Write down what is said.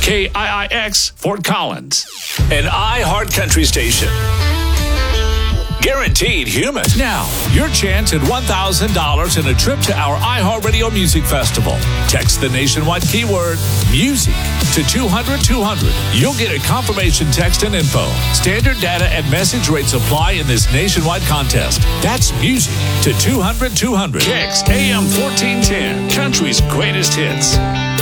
KIIX Fort Collins, an iHeart Country station. Guaranteed human. Now, your chance at $1,000 and a trip to our iHeartRadio Music Festival. Text the nationwide keyword music to 200-200. You'll get a confirmation text and info. Standard data and message rates apply in this nationwide contest. That's music to 200-200. Text AM 1410, Country's greatest hits.